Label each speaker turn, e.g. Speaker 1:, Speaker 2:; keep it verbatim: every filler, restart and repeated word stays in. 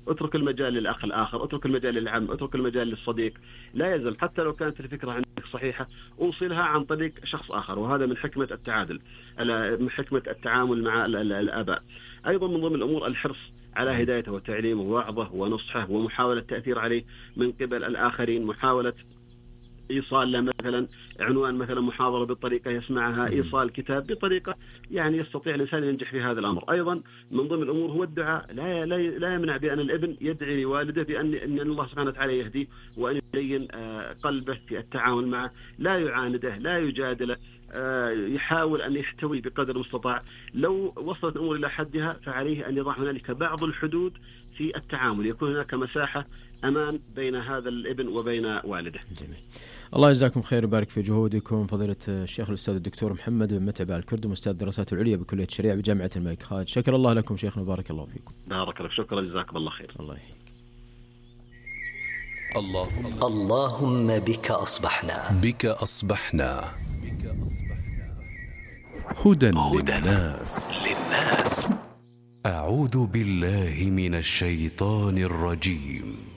Speaker 1: اترك المجال للأخ الآخر، اترك المجال للعم، اترك المجال للصديق. لا يزال حتى لو كانت الفكرة عندك صحيحة أوصلها عن طريق شخص آخر، وهذا من حكمة التعادل، من حكمة التعامل مع الآباء. أيضا من ضمن الأمور الحرص على هدايته وتعليمه ووعظه ونصحه ومحاولة التأثير عليه من قبل الآخرين، محاولة إيصال له مثلا عنوان مثلا محاضرة بالطريقة يسمعها، إيصال كتاب بطريقة يعني يستطيع الإنسان ينجح في هذا الأمر. أيضا من ضمن الأمور هو الدعاء، لا لا يمنع بأن الابن يدعي لوالده بأن أن الله سبحانه وتعالى يهديه وأن يبين قلبه في التعامل معه، لا يعانده، لا يجادله، يحاول أن يحتوي بقدر المستطاع. لو وصلت الأمور إلى حدها فعليه أن يضع هنالك بعض الحدود في التعامل، يكون هناك مساحة أمان بين هذا الابن وبين والده.
Speaker 2: جميل. الله يجزاكم خير ويبارك في جهودكم. فضيلة الشيخ الأستاذ الدكتور محمد بن متعب الكردم، أستاذ الدراسات العليا بكلية الشريعة بجامعة الملك خالد. شكر الله لكم شيخنا، بارك الله فيكم.
Speaker 1: بارك الله، شكرا، جزاكم الله خير.
Speaker 2: الله يحييك.
Speaker 3: اللهم اللهم بك أصبحنا
Speaker 4: بك أصبحنا هدى للناس. أعوذ بالله من الشيطان الرجيم.